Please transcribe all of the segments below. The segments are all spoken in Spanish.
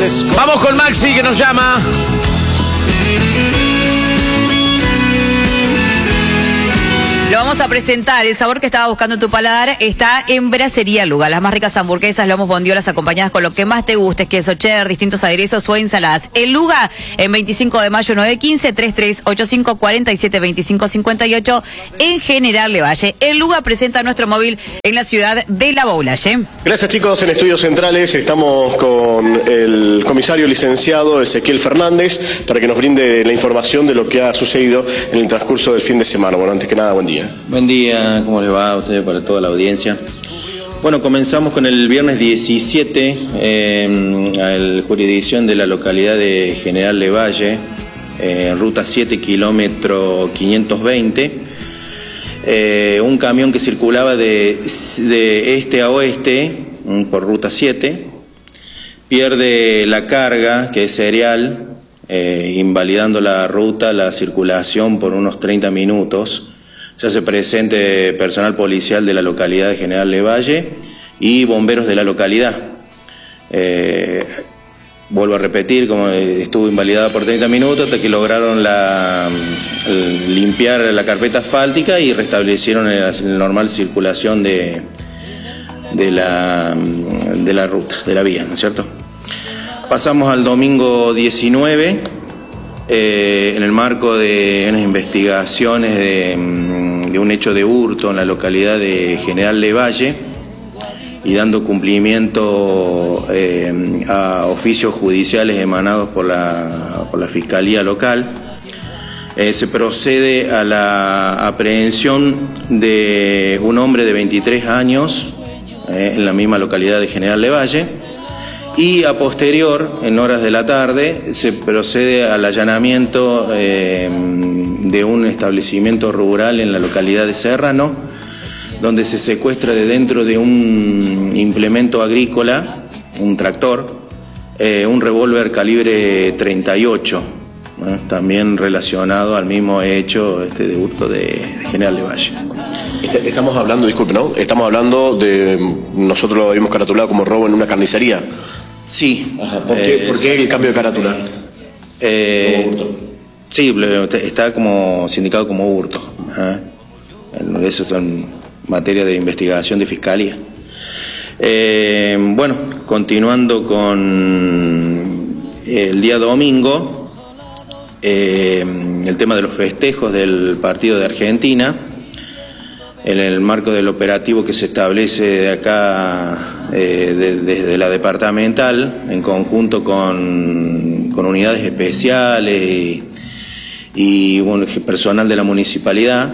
Vamos con Maxi que nos llama. Lo vamos a presentar. El sabor que estaba buscando tu paladar está en Brasería Luga. Las más ricas hamburguesas, lomos, bondiolas acompañadas con lo que más te guste, queso cheddar, distintos aderezos o ensaladas. El Luga en 25 de mayo 915 3385 47 25 58 en General Levalle. El Luga presenta nuestro móvil en la ciudad de La Boulaye. Gracias, chicos. En Estudios Centrales estamos con el comisario licenciado Ezequiel Fernández para que nos brinde la información de lo que ha sucedido en el transcurso del fin de semana. Bueno, antes que nada, buen día. Buen día, ¿cómo le va a usted, para toda la audiencia? Bueno, comenzamos con el viernes 17, a la jurisdicción de la localidad de General Levalle, ruta 7, kilómetro 520. Un camión que circulaba de este a oeste por ruta 7, pierde la carga, que es cereal, invalidando la ruta, la circulación por unos 30 minutos. Se hace presente personal policial de la localidad de General Levalle y bomberos de la localidad. Vuelvo a repetir, como estuvo invalidada por 30 minutos, hasta que lograron limpiar la carpeta asfáltica y restablecieron la normal circulación de la ruta, de la vía, ¿no es cierto? Pasamos al domingo 19, en el marco de unas investigaciones de un hecho de hurto en la localidad de General Levalle y dando cumplimiento a oficios judiciales emanados por la Fiscalía local, se procede a la aprehensión de un hombre de 23 años en la misma localidad de General Levalle. Y a posterior, en horas de la tarde, se procede al allanamiento de un establecimiento rural en la localidad de Serrano, donde se secuestra de dentro de un implemento agrícola, un tractor, un revólver calibre 38, también relacionado al mismo hecho de hurto de General Levalle. Estamos hablando, disculpe, ¿no? Estamos hablando de, nosotros lo habíamos caratulado como robo en una carnicería. Sí. Ajá. ¿Por qué el cambio de carátula? Sí, está como sindicado como hurto. Eso son materia de investigación de fiscalía. Bueno, continuando con el día domingo, el tema de los festejos del partido de Argentina, en el marco del operativo que se establece de acá, desde la departamental, en conjunto con unidades especiales y bueno, personal de la municipalidad,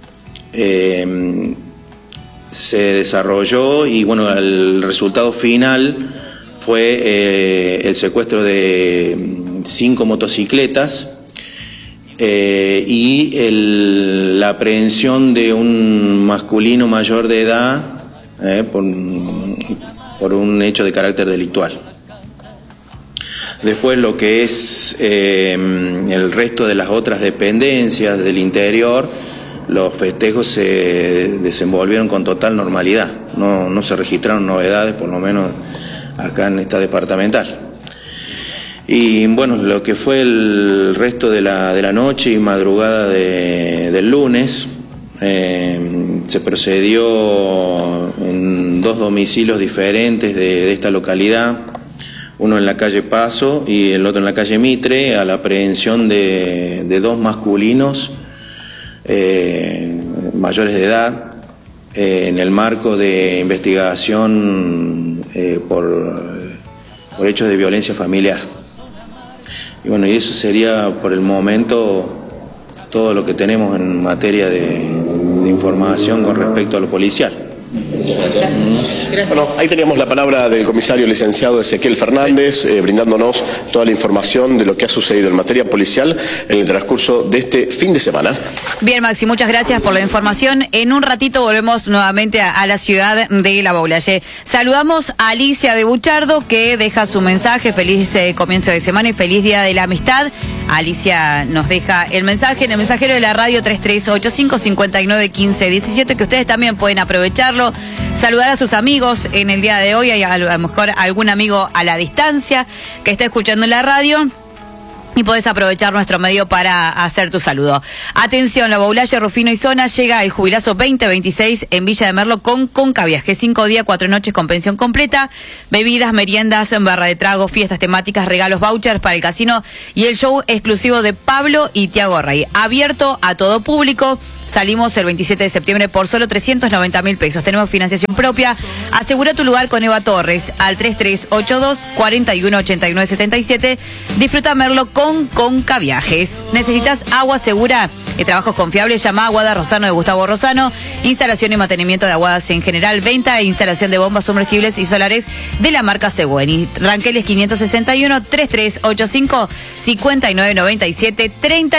se desarrolló y bueno, el resultado final fue el secuestro de 5 motocicletas y la aprehensión de un masculino mayor de edad por un hecho de carácter delictual. Después lo que es el resto de las otras dependencias del interior, los festejos se desenvolvieron con total normalidad, no se registraron novedades, por lo menos acá en esta departamental. Y bueno, lo que fue el resto de la noche y madrugada del lunes, se procedió en 2 domicilios diferentes de esta localidad, uno en la calle Paso y el otro en la calle Mitre, a la aprehensión de 2 masculinos mayores de edad, en el marco de investigación por hechos de violencia familiar. Y bueno, y eso sería por el momento todo lo que tenemos en materia de información con respecto a lo policial. Gracias. Bueno, ahí teníamos la palabra del comisario licenciado Ezequiel Fernández, brindándonos toda la información de lo que ha sucedido en materia policial en el transcurso de este fin de semana. Bien, Maxi, muchas gracias por la información. En un ratito volvemos nuevamente a la ciudad de La Boulaye. Saludamos a Alicia de Buchardo, que deja su mensaje. Feliz comienzo de semana y feliz Día de la Amistad. Alicia nos deja el mensaje en el mensajero de la radio 3385-5915-17, que ustedes también pueden aprovecharlo, saludar a sus amigos en el día de hoy. Hay a lo mejor algún amigo a la distancia que está escuchando en la radio y podés aprovechar nuestro medio para hacer tu saludo. Atención, la Boulaye, Rufino y Zona llega el jubilazo 2026 en Villa de Merlo con Concaviaje. 5 días, 4 noches con pensión completa, bebidas, meriendas, barra de trago, fiestas temáticas, regalos, vouchers para el casino y el show exclusivo de Pablo y Tiago Rey. Abierto a todo público. Salimos el 27 de septiembre por solo 390.000 pesos. Tenemos financiación propia. Asegura tu lugar con Eva Torres al 3382-418977. Disfruta Merlo con Concaviajes. ¿Necesitas agua segura y trabajos confiables? Llama a Aguada Rosano de Gustavo Rosano. Instalación y mantenimiento de aguadas en general. Venta e instalación de bombas sumergibles y solares de la marca Segueni. Ranqueles 561 3385 5997 30.